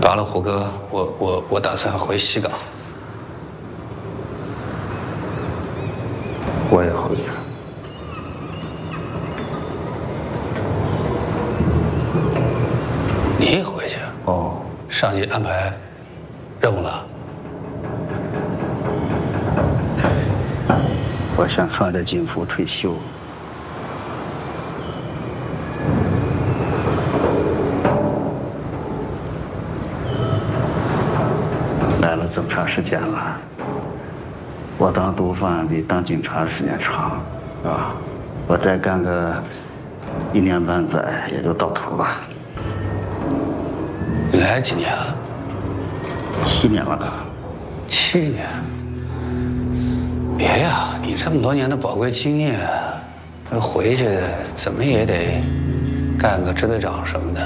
抓了胡歌，我打算回西港。 我也回去。 你也回去？ 哦， 上级安排任务了？ 我想穿着军服退休。来了这么长时间了，我当毒贩比当警察的时间长，啊，我再干个1年半载也就到头了。 你来了几年了 ？7年了。 7年？别呀，你这么多年的宝贵经验，回去怎么也得干个支队长什么的。